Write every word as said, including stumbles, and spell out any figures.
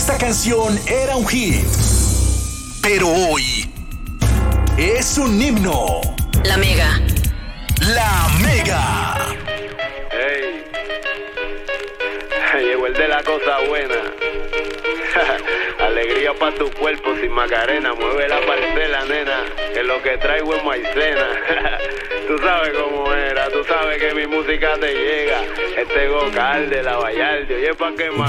esta canción era un hit, pero hoy es un himno. La Mega. La Mega. Hey, llegó el de la cosa buena. Alegría pa' tu cuerpo sin Macarena. Mueve la parcela, nena, que lo que traigo es maicena. Tú sabes cómo era, tú sabes que mi música te llega. Este Gocal de la Vallarde, oye, pa' que más.